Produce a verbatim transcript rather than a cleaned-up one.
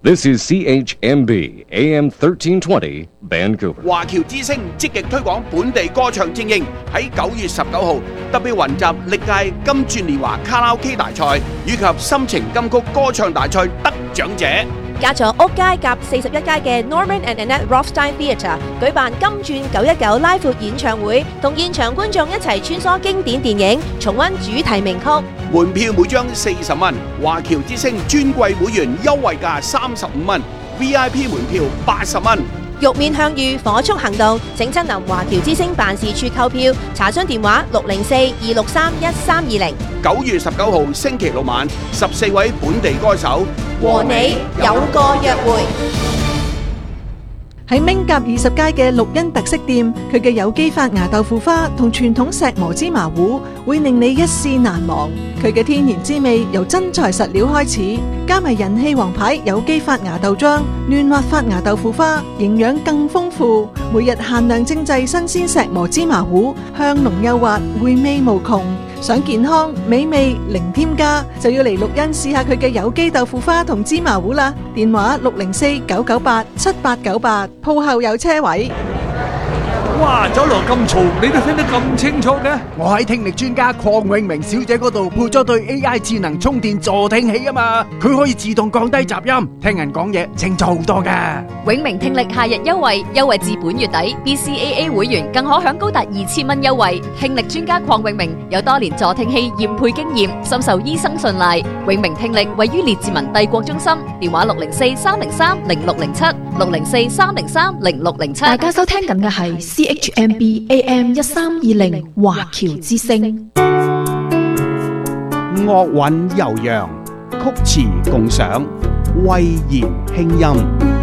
This is C H M B A M thirteen twenty Vancouver。 華僑之星積極推廣本地歌唱精英，喺九月十九號特別雲集歷屆金鑽年華卡拉 OK 大賽以及心情金曲歌唱大賽得獎者。 加咗屋街夾四十一街嘅 Norman and Annette Rothstein Theatre 舉辦金鑽九一九拉闊演唱會，同現場觀眾一齊穿梭經典電影，重溫主題名曲。 門票每張四十蚊，華僑之星尊貴會員優惠價三十五蚊 ，V I P 門票八十蚊。 玉面向隅，火速行動，請親臨華僑之星辦事處購票，查詢電話六零四二六三一三二零。 九月十九號星期六晚，十四位本地歌手和你有個約會。 喺明甲二十街嘅綠茵特色店，佢嘅有機發芽豆腐花同傳統石磨芝麻糊會令你一試難忘。佢嘅天然滋味由真材實料開始，加埋人氣王牌有機發芽豆漿、嫩滑發芽豆腐花，營養更豐富。每日限量精製新鮮石磨芝麻糊，香濃幼滑，回味無窮。想健康美味零添加，就要嚟綠茵試下佢嘅有機豆腐花同芝麻糊啦。電話六零四九九八七八九八，鋪後有車位。 哇！走廊咁嘈，你都聽得咁清楚嘅？ 我喺聽力專家鄺永明小姐嗰度配咗對 A I 智能充電助聽器啊嘛，佢可以自動降低雜音，聽人講嘢清楚好多噶。 永明聽力夏日優惠，優惠至本月底 ，B C A A 會員更可享高達二千蚊優惠。聽力專家鄺永明有多年助聽器驗配經驗，深受醫生信賴。永明聽力位於列治文帝國中心，電話六零四三零三零六零七六零四三零三零六零七。 大家收聽緊嘅係 C H M B A M 一三二零華僑之聲， 樂韻悠揚，曲詞共賞，慧言輕音。